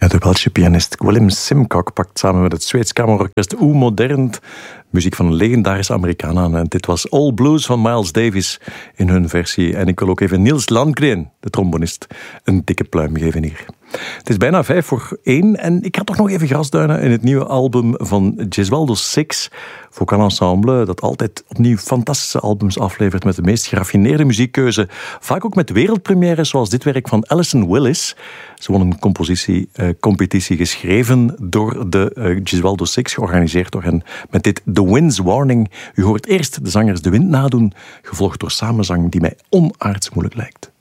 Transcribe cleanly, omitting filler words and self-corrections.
De Welsche pianist Willem Simcock pakt samen met het Zweeds Kamerorkest O Modern muziek van een legendarische Amerikaan aan. En dit was All Blues van Miles Davis in hun versie. En ik wil ook even Niels Landgren, de trombonist, een dikke pluim geven hier. Het is bijna 1:05 en ik ga toch nog even grasduinen in het nieuwe album van Gesualdo Six, vocaal ensemble dat altijd opnieuw fantastische albums aflevert met de meest geraffineerde muziekkeuze. Vaak ook met wereldpremières zoals dit werk van Alison Willis. Ze won een competitie geschreven door de Gesualdo Six, georganiseerd door hen met dit The Wind's Warning. U hoort eerst de zangers de wind nadoen, gevolgd door samenzang die mij onaards moeilijk lijkt.